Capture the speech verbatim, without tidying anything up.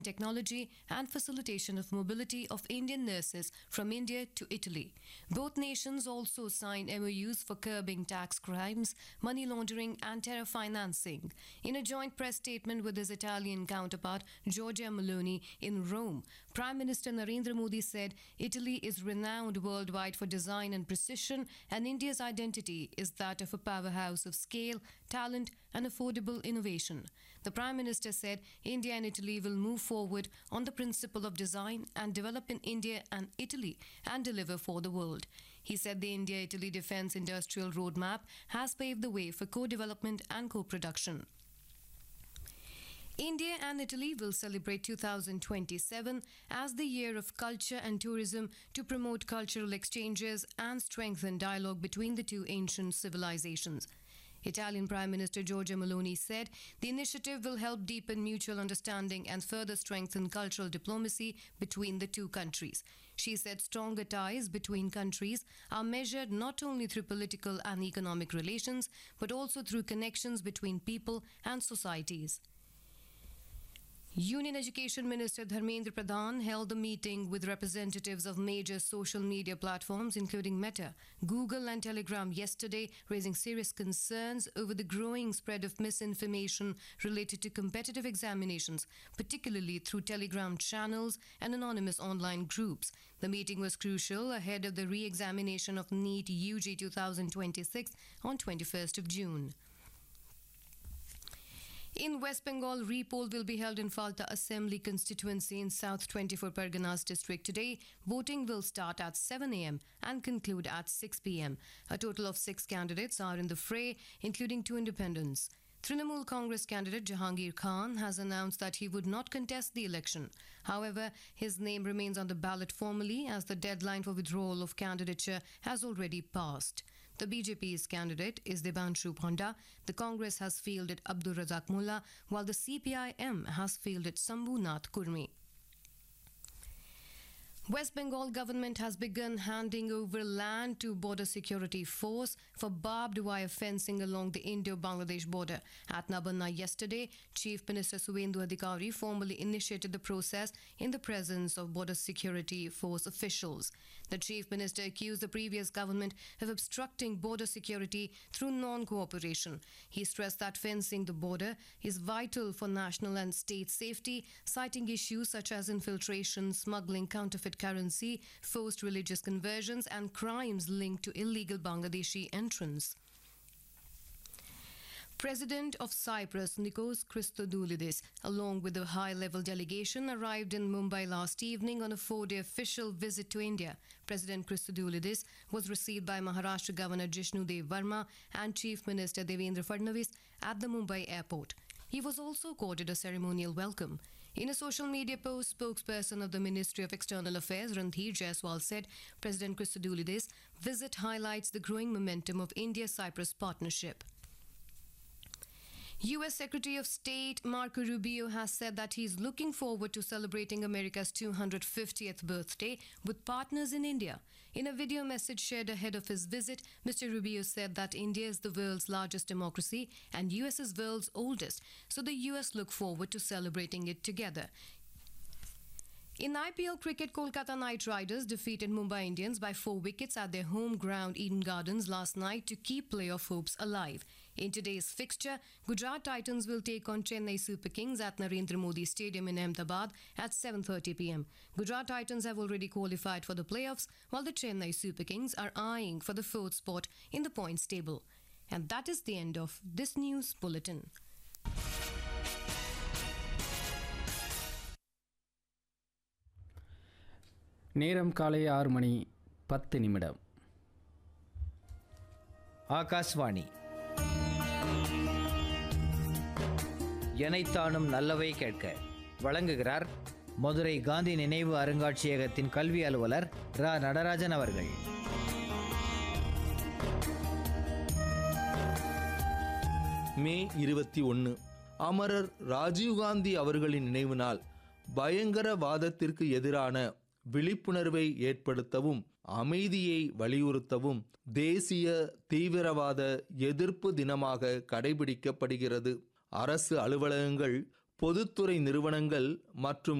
technology and facilitation of mobility of Indian nurses from India to Italy. Both nations also signed M O Us for curbing tax crimes, money laundering and terror financing. In a joint press statement with his Italian counterpart Giorgia Meloni in Rome, Prime Minister Narendra Modi said Italy is renowned worldwide for design and precision, and India's identity is that of a powerhouse of scale, talent and affordable innovation. The Prime Minister said India and Italy will move forward on the principle of design and develop in India and Italy and deliver for the world. He said the India-Italy Defence Industrial Roadmap has paved the way for co-development and co-production. India and Italy will celebrate two thousand twenty-seven as the year of culture and tourism to promote cultural exchanges and strengthen dialogue between the two ancient civilizations. Italian Prime Minister Giorgia Meloni said the initiative will help deepen mutual understanding and further strengthen cultural diplomacy between the two countries. She said stronger ties between countries are measured not only through political and economic relations, but also through connections between people and societies. Union Education Minister Dharmendra Pradhan held a meeting with representatives of major social media platforms including Meta, Google and Telegram yesterday, raising serious concerns over the growing spread of misinformation related to competitive examinations, particularly through Telegram channels and anonymous online groups. The meeting was crucial ahead of the re-examination of NEET U G twenty twenty-six on twenty-first of June. In West Bengal, repoll will be held in Falta Assembly constituency in South twenty-four Parganas district today. Voting will start at seven a m and conclude at six p m. A total of six candidates are in the fray, including two independents. Trinamool Congress candidate Jahangir Khan has announced that he would not contest the election. However, his name remains on the ballot formally as the deadline for withdrawal of candidature has already passed. The B J P's candidate is Debanshu Panda. The Congress has fielded Abdur Razak Mullah, while the C P I M has fielded Sambhu Nath Kurmi. West Bengal government has begun handing over land to Border Security Force for barbed wire fencing along the Indo-Bangladesh border. At Nabanna yesterday, Chief Minister Suvendu Adhikari formally initiated the process in the presence of Border Security Force officials. The Chief Minister accused the previous government of obstructing border security through non-cooperation. He stressed that fencing the border is vital for national and state safety, citing issues such as infiltration, smuggling, counterfeit currency, forced religious conversions and crimes linked to illegal Bangladeshi entrance. President of Cyprus, Nikos Christodoulidis, along with a high-level delegation, arrived in Mumbai last evening on a four-day official visit to India. President Christodoulidis was received by Maharashtra Governor Jishnu Dev Verma and Chief Minister Devendra Fadnavis at the Mumbai airport. He was also accorded a ceremonial welcome. In a social media post, spokesperson of the Ministry of External Affairs, Randhir Jaiswal, said President Christodoulidis' visit highlights the growing momentum of India-Cyprus partnership. U S Secretary of State Marco Rubio has said that he is looking forward to celebrating America's two hundred fiftieth birthday with partners in India. In a video message shared ahead of his visit, Mister Rubio said that India is the world's largest democracy and U S is the world's oldest, so the U S look forward to celebrating it together. In I P L cricket, Kolkata Knight Riders defeated Mumbai Indians by four wickets at their home ground Eden Gardens last night to keep playoff hopes alive. In today's fixture, Gujarat Titans will take on Chennai Super Kings at Narendra Modi Stadium in Ahmedabad at seven thirty p m. Gujarat Titans have already qualified for the playoffs, while the Chennai Super Kings are eyeing for the fourth spot in the points table. And that is the end of this news bulletin. நேரம் காலை ஆறு மணி பத்து நிமிடம். ஆகாஷ்வாணி. எனைத்தானும் நல்லவை கேட்க வழங்குகிறார் மதுரை காந்தி நினைவு அருங்காட்சியகத்தின் கல்வி அலுவலர் ரா நடராஜன் அவர்கள். மே இருபத்தி ஒன்று அமரர் ராஜீவ்காந்தி அவர்களின் நினைவு நாள். பயங்கரவாதத்திற்கு எதிரான விழிப்புணர்வை ஏற்படுத்தவும் அமைதியை வலியுறுத்தவும் தேசிய தீவிரவாத எதிர்ப்பு தினமாக கடைபிடிக்கப்படுகிறது. அரசு அலுவலகங்கள் பொதுத்துறை நிறுவனங்கள் மற்றும்